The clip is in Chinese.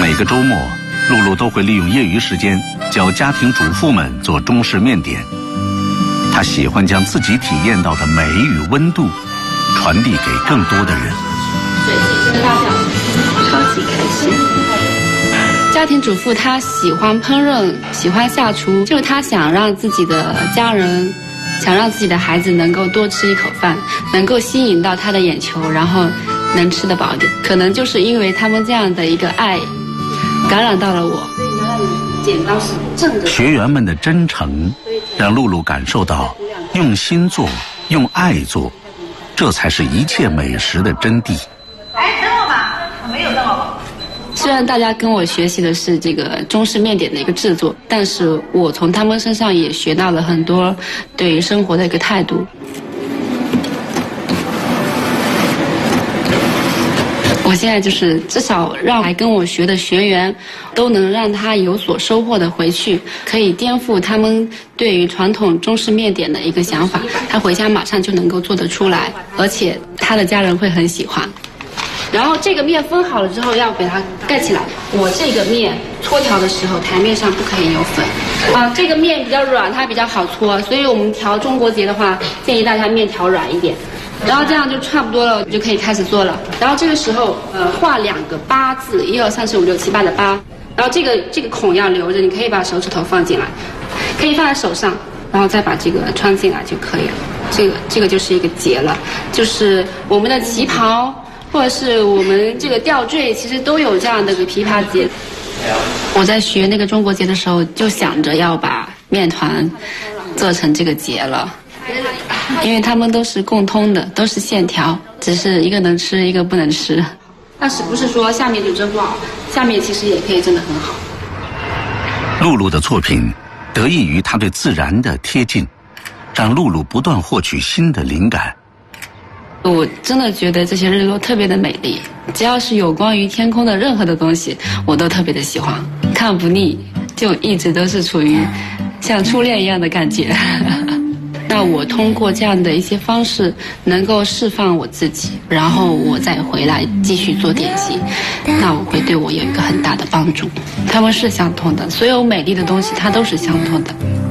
每个周末，露露都会利用业余时间教家庭主妇们做中式面点。她喜欢将自己体验到的美与温度传递给更多的人。 对，这是大奖，超级开心。家庭主妇她喜欢烹饪，喜欢下厨，就是她想让自己的家人，想让自己的孩子能够多吃一口饭，能够吸引到她的眼球，然后能吃得饱一点。可能就是因为他们这样的一个爱，感染到了我。剪刀是正的。 学员们的真诚，让露露感受到用心做、用爱做，这才是一切美食的真谛。 哎，等我吧，没有等我。 虽然大家跟我学习的是这个中式面点的一个制作，但是我从他们身上也学到了很多对于生活的一个态度。我现在就是至少让来跟我学的学员都能让他有所收获的回去，可以颠覆他们对于传统中式面点的一个想法，他回家马上就能够做得出来，而且他的家人会很喜欢。然后这个面分好了之后要给它盖起来。我这个面搓调的时候，台面上不可以有粉。这个面比较软，它比较好搓，所以我们调中国结的话，建议大家面条软一点。然后这样就差不多了，就可以开始做了。然后这个时候，画2个8字，1、2、3、4、5、6、7、8的8。然后这个孔要留着，你可以把手指头放进来，可以放在手上，然后再把这个穿进来就可以了。这个就是一个结了，就是我们的旗袍或者是我们这个吊坠，其实都有这样的个琵琶结。我在学那个中国结的时候，就想着要把面团做成这个结了。因为他们都是共通的，都是线条，只是一个能吃一个不能吃。但是不是说下面就蒸不好，下面其实也可以蒸得很好。 露露的作品得益于她对自然的贴近，让露露不断获取新的灵感。 我真的觉得这些日落特别的美丽，只要是有关于天空的任何的东西，我都特别的喜欢，看不腻，就一直都是处于像初恋一样的感觉。那我通过这样的一些方式能够释放我自己，然后我再回来继续做点心，那我会对我有一个很大的帮助。它们是相通的，所有美丽的东西它都是相通的。